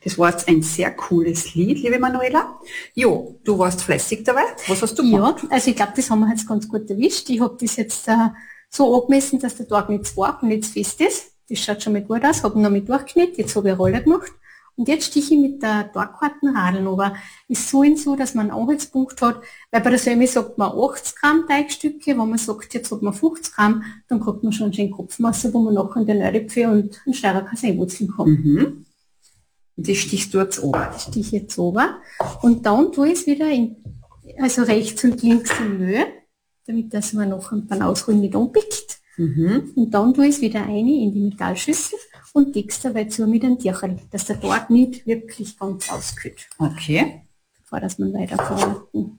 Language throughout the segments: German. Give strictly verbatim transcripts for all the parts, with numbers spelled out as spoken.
Das war jetzt ein sehr cooles Lied, liebe Manuela. Jo, du warst fleißig dabei. Was hast du gemacht? Ja, also ich glaube, das haben wir jetzt ganz gut erwischt. Ich habe das jetzt äh, so angemessen, dass der Tag nicht zu wach und nicht zu fest ist. Das schaut schon mal gut aus. Habe ihn noch mit durchgenäht. Jetzt habe ich eine Rolle gemacht. Und jetzt stiche ich mit der Tagkartenradeln aber. Ist so und so, dass man einen Anhaltspunkt hat, weil bei der Sömi sagt man achtzig Gramm Teigstücke, wenn man sagt, jetzt hat man fünfzig Gramm, dann kriegt man schon einen schönen Kopfmasse, wo man nachher in den Nördepfe und einen Steirakas einwurzeln kann. Mhm. Und das stichst du jetzt ober. Das stiche ich jetzt ober. Und dann tue ich es wieder in, also rechts und links in Höhe, damit das man noch beim Ausrollen nicht anpickt. Mhm. Und dann tue ich es wieder rein in die Metallschüssel und deckst dabei zu mit einem Tierchen, dass der Tag nicht wirklich ganz auskühlt. Okay. Bevor dass man weiterverarbeiten.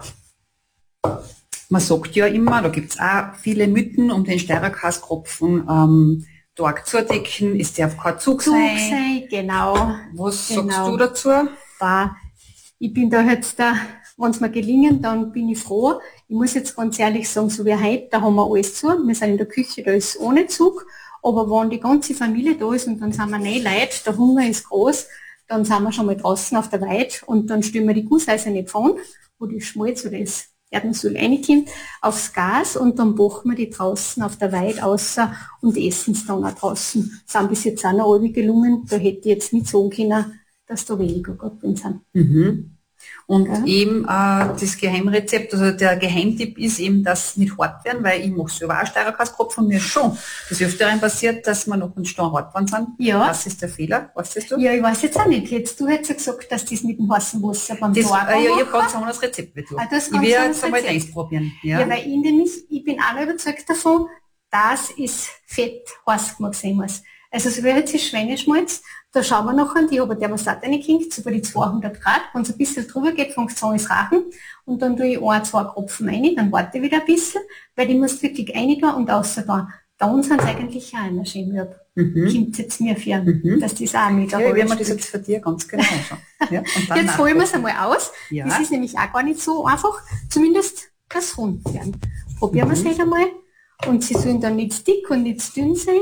Man sagt ja immer, da gibt es auch viele Mythen um den Steirerkasskropfen, ähm, Tag zudecken, ist der auf kein Zug Zug sein. sein, genau. Was genau. sagst du dazu? Da, ich bin da jetzt da, wenn es mir gelingen, dann bin ich froh. Ich muss jetzt ganz ehrlich sagen, so wie heute, da haben wir alles zu. Wir sind in der Küche, da ist ohne Zug. Aber wenn die ganze Familie da ist und dann sind wir neun Leute, der Hunger ist groß, dann sind wir schon mal draußen auf der Weide und dann stellen wir die Gusseiserne Pfanne, wo die Schmalz oder das Erdnussöl reinkommt, aufs Gas und dann backen wir die draußen auf der Weide außer und essen es dann auch draußen. Sind bis jetzt auch noch alle gelungen, da hätte ich jetzt nicht sagen können, dass da weniger drin sind. Mhm. Und ja. eben äh, das Geheimrezept, also der Geheimtipp ist eben, dass nicht hart werden, weil ich mache selber auch Steirerkasskopf von mir schon. Das ist öfter passiert, dass wir noch einen Stein hart geworden sind. Ja. Das ist der Fehler, weißt das du? Ja, ich weiß jetzt auch nicht. Jetzt, du hättest ja gesagt, dass das mit dem heißen Wasser beim das, Tag äh, ja, ich habe ganz anderes Rezept wie du. Ah, das ich will ganz jetzt einmal Rezept. deins probieren. Ja, ja weil ich nämlich, ich bin auch noch überzeugt davon, dass es fett heiß gemacht sein muss. Also so wie jetzt ist Schweineschmalz, da schauen wir nachher, die habe Thermostat reingehängt, so bei die zweihundert Grad. Wenn es ein bisschen drüber geht, fängt es an zu rachen. Und dann tue ich ein, zwei Tropfen rein, dann warte ich wieder ein bisschen, weil die muss wirklich rein tun und außer da. Dann sind es eigentlich auch immer schön mürb. Mhm. Kommt jetzt mir für, Mhm. dass das auch mit ja, ich werde mir das jetzt für dir ganz genau anschauen. Ja, und dann jetzt holen wir es einmal aus. Ja. Das ist nämlich auch gar nicht so einfach. Zumindest kann es rund werden. Probieren wir es Mhm. halt einmal. Und sie sollen dann nicht dick und nicht dünn sein.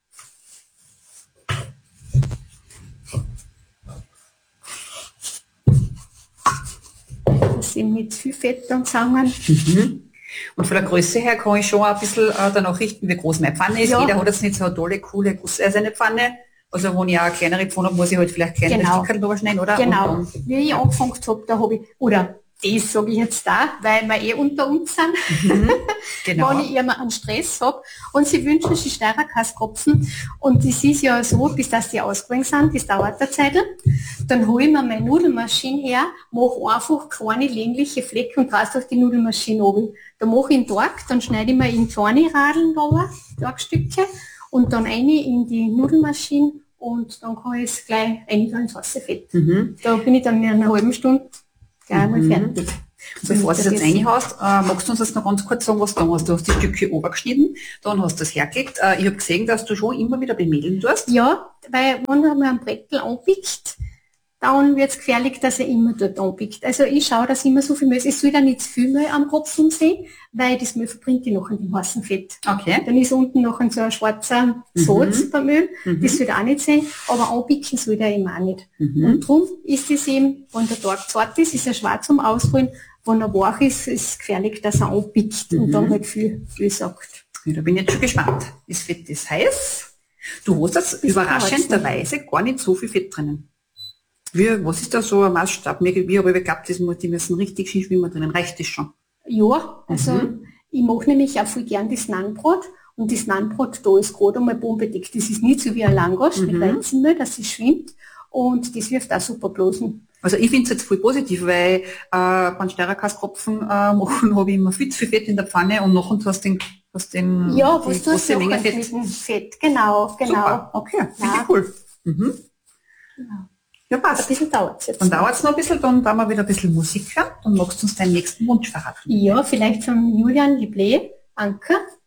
Dass sie nicht zu viel Fett dann zusammen. Mhm. Und von der Größe her kann ich schon ein bisschen äh, danach richten, wie groß meine Pfanne ist. Ja. Jeder hat jetzt nicht so eine tolle, coole gusseiserne Pfanne. Also wenn ich auch eine kleinere Pfanne habe, muss ich halt vielleicht kleinere Genau. Stückchen drüber schneiden, oder? Genau. Und dann, Wie ich angefangen habe, da habe ich, oder das sage ich jetzt da, weil wir eh unter uns sind, mhm. Genau. wenn ich immer einen Stress habe. Und sie wünschen sich Steirerkasskopfen. Und das ist ja so, bis dass die ausgegangen sind, das dauert eine Zeit. Dann hole ich mir meine Nudelmaschine her, mache einfach kleine längliche Flecken und draus durch die Nudelmaschine runter. Da mache ich einen Tag, dann schneide ich mir in kleine Radeln runter, Tagstücke, und dann eine in die Nudelmaschine und dann kann ich es gleich rein ins Wasserfett. Mhm. Da bin ich dann in einer halben Stunde gleich einmal Mhm. fertig. Bevor du es jetzt reinhaust, äh, magst du uns jetzt noch ganz kurz sagen, was du da hast. Du hast die Stücke obergeschnitten, dann hast du das hergelegt. Äh, ich habe gesehen, dass du schon immer wieder bemädeln tust. Ja, weil wenn man einen Brettel anpickt, dann wird es gefährlich, dass er immer dort anpickt. Also ich schaue, dass immer so viel Mehl, es soll da nicht zu viel Mehl am Kopf sein, weil das Mehl verbrennt die noch in dem heißen Fett. Okay. Dann ist unten noch ein so ein schwarzer Salz Mhm. beim Öl, Mhm. das soll auch nicht sein, aber anpicken soll der eben auch nicht. Mhm. Und darum ist es eben, wenn der Tag zart ist, ist er schwarz zum Ausrollen, wenn er wach ist, ist es gefährlich, dass er anpickt Mhm. und dann halt viel, viel sagt. Ja, da bin ich jetzt schon gespannt. Das Fett ist heiß. Du hast jetzt Ist überraschenderweise gar nicht so viel Fett drinnen. Wie, was ist da so ein Maßstab? Mir, wie, aber ich glaube, das muss, die müssen richtig schön schwimmen drinnen. Reicht das schon? Ja, also Mhm. ich mache nämlich auch viel gern das Nahenbrot und das Nahenbrot, da ist gerade einmal bodenbedeckt. Das ist nicht so wie ein Langosch mit Mhm. Weizenmehl, dass es schwimmt und das wirft auch super bloßen. Also ich finde es jetzt voll positiv, weil äh, beim Steirerkasskropfen äh, machen habe ich immer viel zu viel Fett in der Pfanne und nachher hast du den, hast den Ja, die was tust große du Menge noch Fett. mit dem Fett? Genau, genau. Super, okay, finde Ja. ich cool. Mhm. Genau. Ja, Ein passt. bisschen dauert es jetzt. Dann dauert es noch ein bisschen, dann werden wir wieder ein bisschen Musik hören. Dann magst du uns deinen nächsten Wunsch verraten. Ja, vielleicht von Julian Liblé, Anker.